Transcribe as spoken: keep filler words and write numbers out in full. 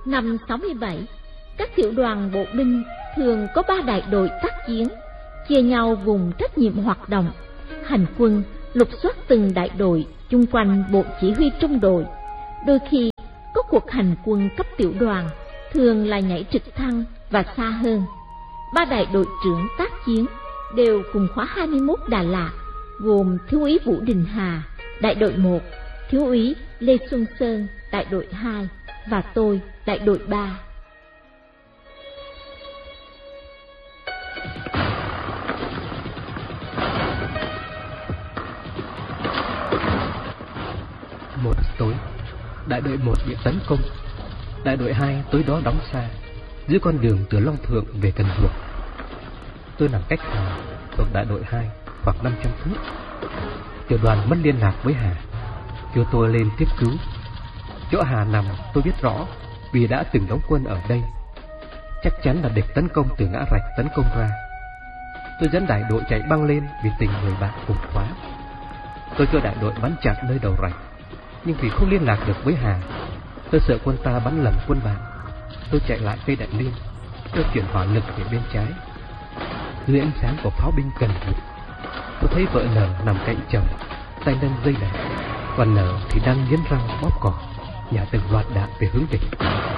Năm sáu mươi bảy, các tiểu đoàn bộ binh thường có ba đại đội tác chiến, chia nhau vùng trách nhiệm hoạt động. Hành quân lục soát từng đại đội chung quanh bộ chỉ huy trung đội. Đôi khi có cuộc hành quân cấp tiểu đoàn, thường là nhảy trực thăng và xa hơn. Ba đại đội trưởng tác chiến đều cùng khóa hai mươi mốt Đà Lạt, gồm thiếu úy Vũ Đình Hà, đại đội một, thiếu úy Lê Xuân Sơn, đại đội hai và tôi, đại đội ba. Một tối, đại đội một bị tấn công. Đại đội hai tối đó đóng xa dưới con đường từ Long Thượng về Cần Duộc. Tôi nằm cách Hà thuộc đại đội hai khoảng năm trăm thước. Tiểu đoàn mất liên lạc với Hà, kêu tôi lên tiếp cứu. Chỗ Hà nằm tôi biết rõ vì đã từng đóng quân ở đây. Chắc chắn là địch tấn công từ ngã rạch tấn công ra. Tôi dẫn đại đội chạy băng lên vì tình người bạn cùng khóa. Tôi cho đại đội bắn chặn nơi đầu rạch, nhưng vì không liên lạc được với Hà, tôi sợ quân ta bắn lầm quân bạn. Tôi chạy lại cây Đại Liên, tôi chuyển hỏa lực về bên trái. Dưới ánh sáng của pháo binh Cần Duộc, tôi thấy vợ N nằm cạnh chồng, tay nâng dây đàn, còn N thì đang nghiến răng bóp cỏ, nhả từng loạt đạn về hướng địch.